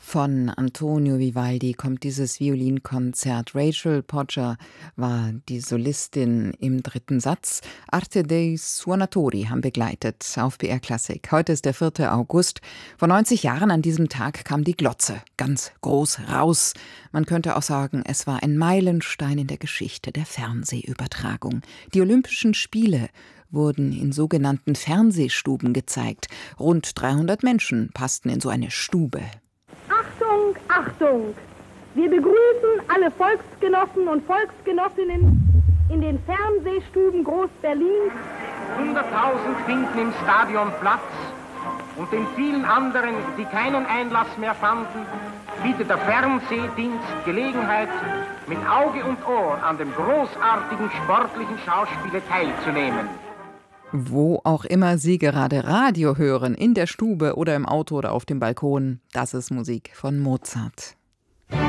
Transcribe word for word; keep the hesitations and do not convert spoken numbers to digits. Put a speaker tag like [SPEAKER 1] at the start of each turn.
[SPEAKER 1] Von Antonio Vivaldi kommt dieses Violinkonzert. Rachel Podger war die Solistin im dritten Satz. Arte dei Suonatori haben begleitet auf B R Klassik. Heute ist der vierte August. Vor neunzig Jahren an diesem Tag kam die Glotze ganz groß raus. Man könnte auch sagen, es war ein Meilenstein in der Geschichte der Fernsehübertragung. Die Olympischen Spiele wurden in sogenannten Fernsehstuben gezeigt. Rund dreihundert Menschen passten in so eine Stube.
[SPEAKER 2] Achtung, Achtung! Wir begrüßen alle Volksgenossen und Volksgenossinnen in den Fernsehstuben Groß-Berlins.
[SPEAKER 3] Hunderttausend finden im Stadion Platz und den vielen anderen, die keinen Einlass mehr fanden, bietet der Fernsehdienst Gelegenheit, mit Auge und Ohr an dem großartigen sportlichen Schauspiele teilzunehmen.
[SPEAKER 1] Wo auch immer Sie gerade Radio hören, in der Stube oder im Auto oder auf dem Balkon, das ist Musik von Mozart.